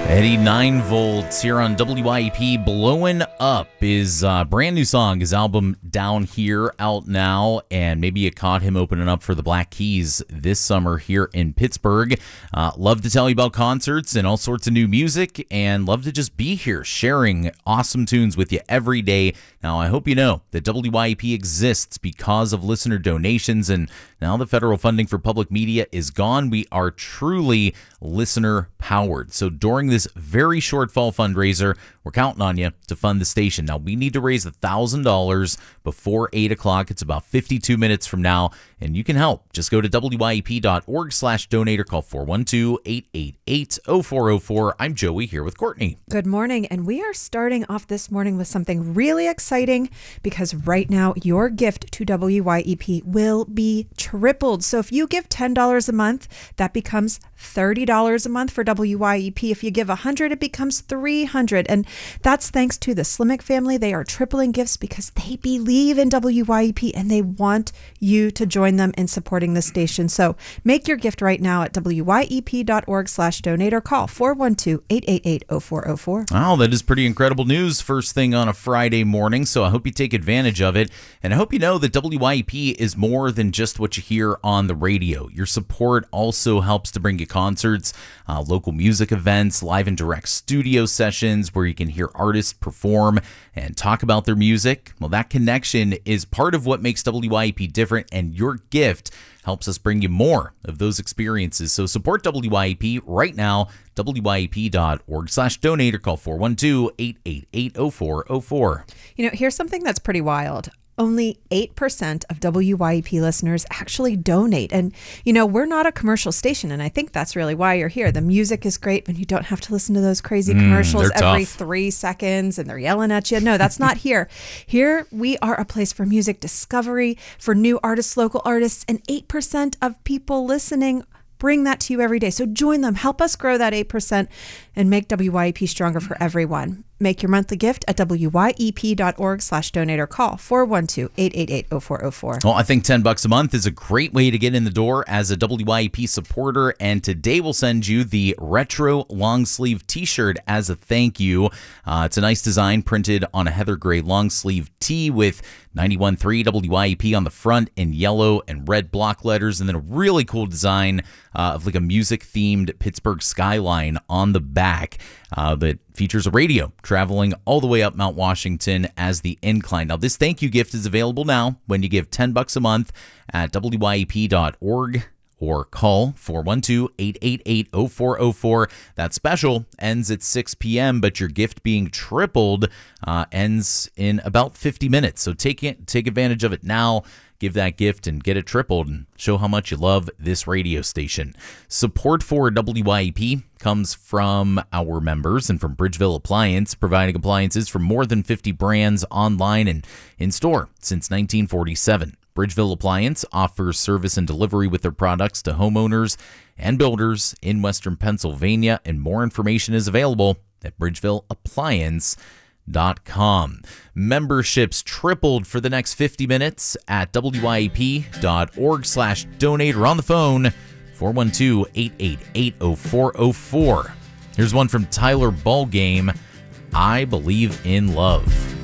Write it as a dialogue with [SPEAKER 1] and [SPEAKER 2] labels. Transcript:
[SPEAKER 1] Eddie 9 volts here on WIP. Blowing Up is a brand new song. His album Down Here out now, and maybe you caught him opening up for the Black Keys this summer here in Pittsburgh. Love to tell you about concerts and all sorts of new music, and love to just be here sharing awesome tunes with you every day. Now, I hope you know that WIP exists because of listener donations, and now the federal funding for public media is gone. We are truly listener powered. So during this very short fall fundraiser, we're counting on you to fund the station. Now, we need to raise $1,000 before 8 o'clock. It's about 52 minutes from now, and you can help. Just go to WIP.org/donate or call 412-888-0404. I'm Joey here with Courtney.
[SPEAKER 2] Good morning, and we are starting off this morning with something really exciting because right now your gift to WIP will be tripled. So if you give $10 a month, that becomes $30 a month for WIP. If you give $100, it becomes $300. And that's thanks to the Slimek family. They are tripling gifts because they believe in WIP and they want you to join them in supporting the station. So make your gift right now at WIP.org/donate or call 412-888-0404.
[SPEAKER 1] Wow, that is pretty incredible news first thing on a Friday morning. So I hope you take advantage of it. And I hope you know that WIP is more than just what you hear on the radio. Your support also helps to bring you concerts, local music events, live and direct studio sessions where you can hear artists perform and talk about their music. Well, that connection is part of what makes WIP different, and your gift helps us bring you more of those experiences. So support WIP right now, WIP.org/donate or call 412-888-0404.
[SPEAKER 2] You know, here's something that's pretty wild. Only 8% of WIP listeners actually donate. And, you know, we're not a commercial station, and I think that's really why you're here. The music is great, but you don't have to listen to those crazy commercials every 3 seconds, and they're yelling at you. No, that's not here. Here, we are a place for music discovery, for new artists, local artists, and 8% of people listening bring that to you every day. So join them. Help us grow that 8% and make WIP stronger for everyone. Make your monthly gift at WIP.org/donate or call 412-888-0404.
[SPEAKER 1] Well, I think $10 a month is a great way to get in the door as a WIP supporter. And today we'll send you the retro long sleeve t-shirt as a thank you. It's a nice design printed on a heather gray long sleeve tee with 91.3 WIP on the front in yellow and red block letters. And then a really cool design of like a music themed Pittsburgh skyline on the back that features a radio traveling all the way up Mount Washington as the incline. Now, this thank you gift is available now when you give $10 a month at WIP.org or call 412-888-0404. That special ends at 6 p.m., but your gift being tripled ends in about 50 minutes. So take advantage of it now. Give that gift and get it tripled and show how much you love this radio station. Support for WIP comes from our members and from Bridgeville Appliance, providing appliances from more than 50 brands online and in store since 1947. Bridgeville Appliance offers service and delivery with their products to homeowners and builders in Western Pennsylvania, and more information is available at BridgevilleAppliance.com. Memberships tripled for the next 50 minutes at WIP.org/donate or on the phone 412-888-0404. Here's one from Tyler Ballgame, I Believe in Love.